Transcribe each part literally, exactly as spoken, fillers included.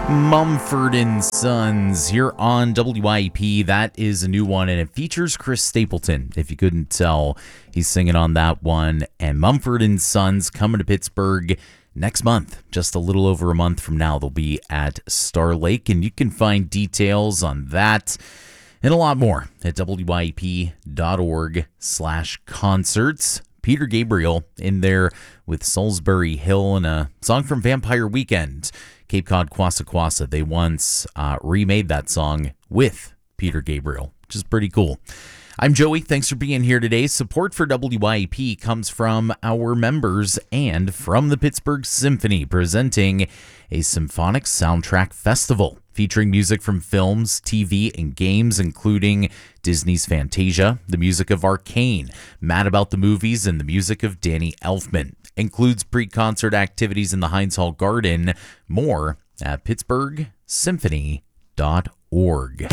Mumford and Sons here on W I E P. That is a new one, and it features Chris Stapleton. If you couldn't tell, he's singing on that one. And Mumford and Sons coming to Pittsburgh next month. Just a little over a month from now, they'll be at Star Lake, and you can find details on that and a lot more at W I E P dot org slash concerts. Peter Gabriel in there with Salisbury Hill and a song from Vampire Weekend, Cape Cod Kwassa Kwassa. They once uh, remade that song with Peter Gabriel, which is pretty cool. I'm Joey. Thanks for being here today. Support for W I E P comes from our members and from the Pittsburgh Symphony, presenting a symphonic soundtrack festival featuring music from films, T V, and games, including Disney's Fantasia, the music of Arcane, Mad About the Movies, and the music of Danny Elfman. Includes pre-concert activities in the Heinz Hall Garden. More at pittsburgh symphony dot org.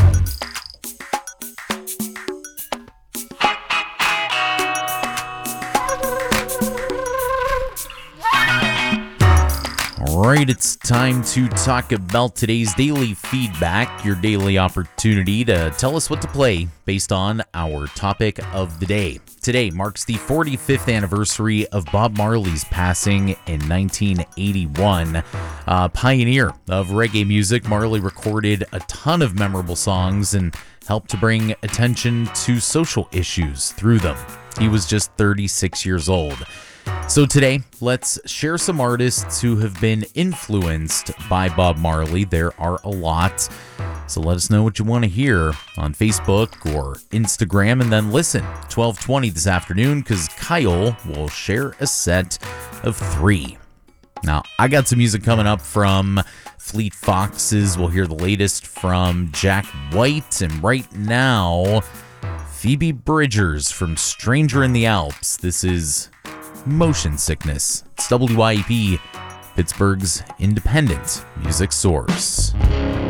All right, it's time to talk about today's daily feedback, your daily opportunity to tell us what to play based on our topic of the day. Today marks the forty-fifth anniversary of Bob Marley's passing in nineteen eighty-one. Uh, pioneer of reggae music, Marley recorded a ton of memorable songs and helped to bring attention to social issues through them. He was just thirty-six years old. So today, let's share some artists who have been influenced by Bob Marley. There are a lot. So let us know what you want to hear on Facebook or Instagram, and then listen twelve twenty this afternoon, because Kyle will share a set of three. Now, I got some music coming up from Fleet Foxes. We'll hear the latest from Jack White, and right now, Phoebe Bridgers from Stranger in the Alps. This is Motion Sickness. It's W I E P, Pittsburgh's independent music source.